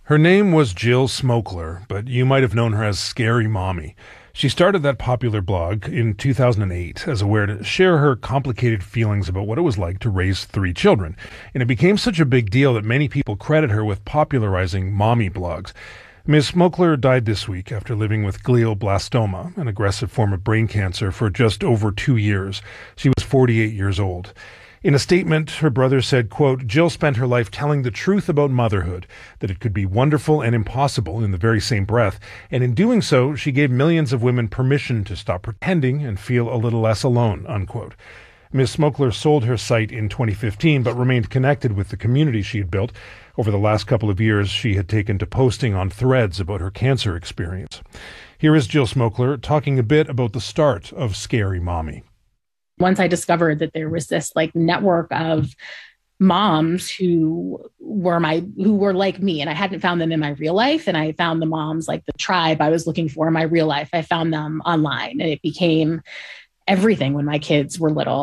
Her name was Jill Smokler, but you might have known her as Scary Mommy. She started that popular blog in 2008 as a way to share her complicated feelings about what it was like to raise 3 children. And it became such a big deal that many people credit her with popularizing mommy blogs. Ms. Smokler died this week after living with glioblastoma, an aggressive form of brain cancer, for just over 2 years. She was 48 years old. In a statement, her brother said, quote, "Jill spent her life telling the truth about motherhood, that it could be wonderful and impossible in the very same breath. And in doing so, she gave millions of women permission to stop pretending and feel a little less alone," unquote. Ms. Smokler sold her site in 2015, but remained connected with the community she had built. Over the last couple of years, she had taken to posting on threads about her cancer experience. Here is Jill Smokler talking a bit about the start of Scary Mommy. Once I discovered that there was this network of moms who were like me, and I hadn't found them in my real life, and I found the moms, like the tribe I was looking for in my real life, I found them online, and it became everything when my kids were little.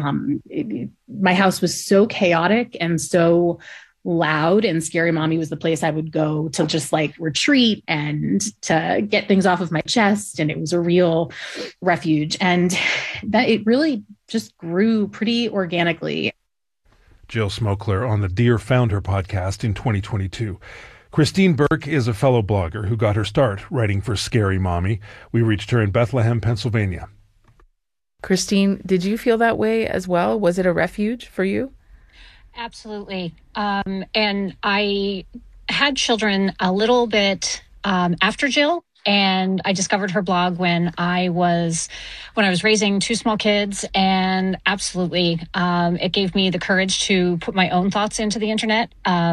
My house was so chaotic and so loud, and Scary Mommy was the place I would go to just retreat and to get things off of my chest. And it was a real refuge, and that it really just grew pretty organically. Jill Smokler on the Dear Founder podcast in 2022. Christine Burke is a fellow blogger who got her start writing for Scary Mommy. We reached her in Bethlehem, Pennsylvania. Christine, did you feel that way as well? Was it a refuge for you? Absolutely. And I had children a little bit after Jill, and I discovered her blog when I was raising 2 small kids, and absolutely, it gave me the courage to put my own thoughts into the internet,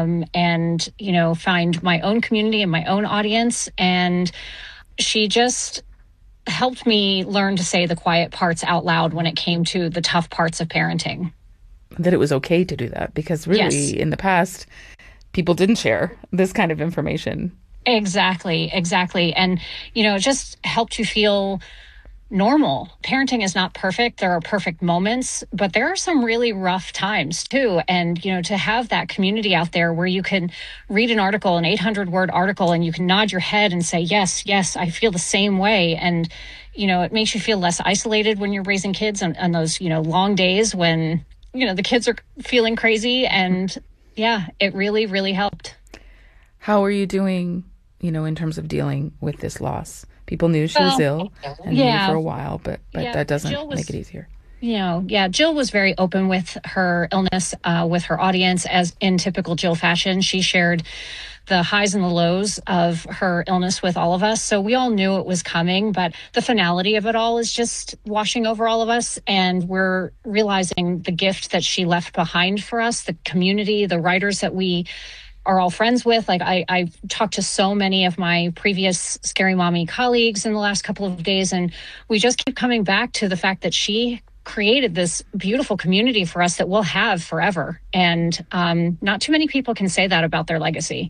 and find my own community and my own audience. And she just helped me learn to say the quiet parts out loud when it came to the tough parts of parenting. That it was okay to do that, because really, yes, in the past, people didn't share this kind of information. Exactly. And, it just helped you feel normal. Parenting is not perfect. There are perfect moments, but there are some really rough times too. And, to have that community out there where you can read an article, an 800-word article, and you can nod your head and say, yes, I feel the same way. And, it makes you feel less isolated when you're raising kids on those, long days when the kids are feeling crazy. And yeah, it really, really helped. How are you doing, in terms of dealing with this loss? People knew she was ill and knew for a while, but that doesn't make it easier. Jill was very open with her illness, with her audience, as in typical Jill fashion. She shared the highs and the lows of her illness with all of us. So we all knew it was coming, but the finality of it all is just washing over all of us. And we're realizing the gift that she left behind for us, the community, the writers that we are all friends with. I've talked to so many of my previous Scary Mommy colleagues in the last couple of days, and we just keep coming back to the fact that she created this beautiful community for us that we'll have forever. And not too many people can say that about their legacy.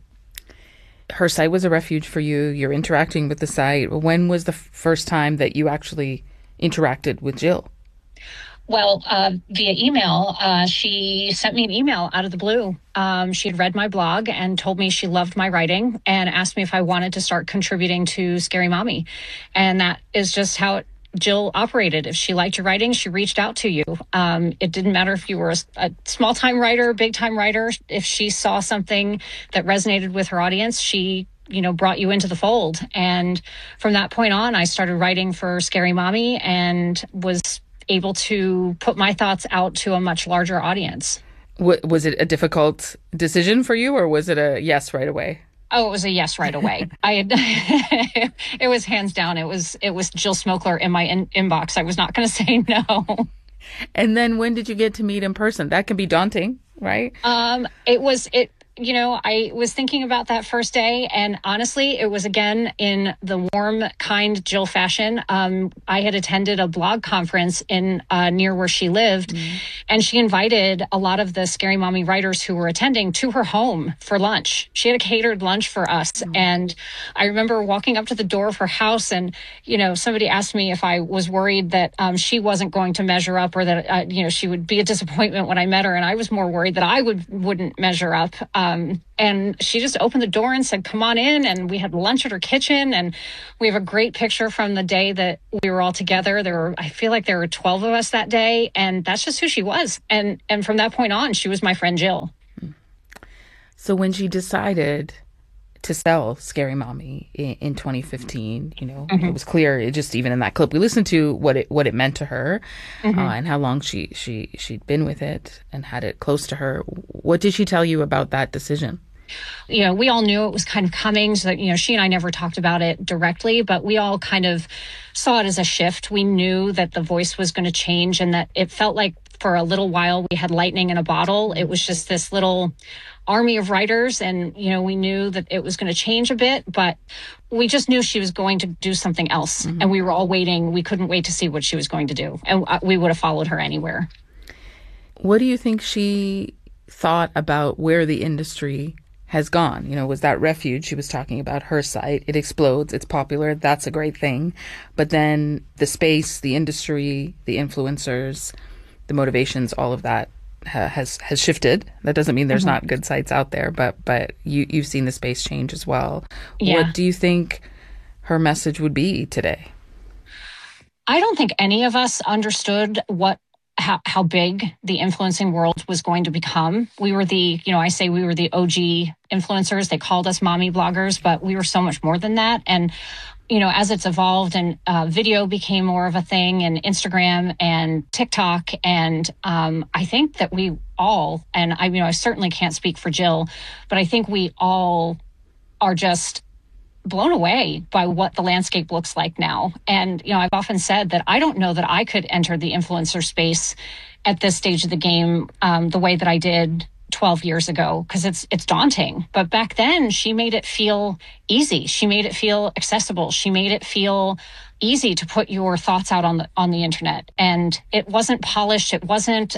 Her site was a refuge for you. You're interacting with the site. When was the first time that you actually interacted with Jill? Well, via email. She sent me an email out of the blue. She had read my blog and told me she loved my writing and asked me if I wanted to start contributing to Scary Mommy. And that is just how Jill operated. If she liked your writing, she reached out to you. It didn't matter if you were a small-time writer, big-time writer. If she saw something that resonated with her audience, she brought you into the fold. And from that point on, I started writing for Scary Mommy and was able to put my thoughts out to a much larger audience. Was it a difficult decision for you, or was it a yes right away? Oh, it was a yes right away. It was hands down. It was Jill Smokler in my inbox. I was not going to say no. And then when did you get to meet in person? That can be daunting, right? I was thinking about that first day, and honestly, it was again in the warm, kind Jill fashion. I had attended a blog conference in near where she lived, and she invited a lot of the Scary Mommy writers who were attending to her home for lunch. She had a catered lunch for us, and I remember walking up to the door of her house, and somebody asked me if I was worried that she wasn't going to measure up, or that she would be a disappointment when I met her, and I was more worried that I wouldn't measure up. And she just opened the door and said, come on in. And we had lunch at her kitchen. And we have a great picture from the day that we were all together. I feel like there were 12 of us that day. And that's just who she was. And from that point on, she was my friend Jill. So when she decided to sell Scary Mommy in 2015, it was clear, even in that clip we listened to, what it meant to her, and how long she'd been with it and had it close to her. What did she tell you about that decision? We all knew it was kind of coming. So, she and I never talked about it directly, but we all kind of saw it as a shift. We knew that the voice was going to change, and that it felt like for a little while we had lightning in a bottle. It was just this little army of writers, and we knew that it was going to change a bit, but we just knew she was going to do something else, and we were all waiting. We couldn't wait to see what she was going to do, and we would have followed her anywhere. What do you think she thought about where the industry has gone? Was that Refuge she was talking about, her site? It explodes, it's popular, that's a great thing, but then the space, the industry, the influencers, the motivations, all of that has shifted. That doesn't mean there's not good sites out there, but you've seen the space change as well. Yeah. What do you think her message would be today? I don't think any of us understood how big the influencing world was going to become. We were I say we were the OG influencers. They called us mommy bloggers, but we were so much more than that. And as it's evolved and video became more of a thing, and Instagram and TikTok, and I think that we all, and I certainly can't speak for Jill, but I think we all are just blown away by what the landscape looks like now. And, I've often said that I don't know that I could enter the influencer space at this stage of the game the way that I did 12 years ago, because it's daunting. But back then, she made it feel easy. She made it feel accessible. She made it feel easy to put your thoughts out on the internet. And it wasn't polished. It wasn't,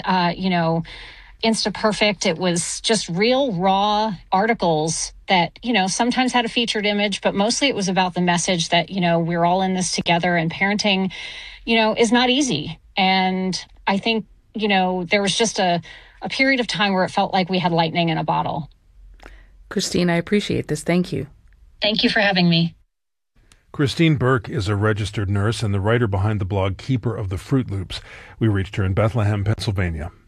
Insta perfect. It was just real raw articles that, sometimes had a featured image, but mostly it was about the message that, we're all in this together, and parenting, is not easy. And I think, there was just a period of time where it felt like we had lightning in a bottle. Christine, I appreciate this. Thank you. Thank you for having me. Christine Burke is a registered nurse and the writer behind the blog Keeper of the Fruit Loops. We reached her in Bethlehem, Pennsylvania.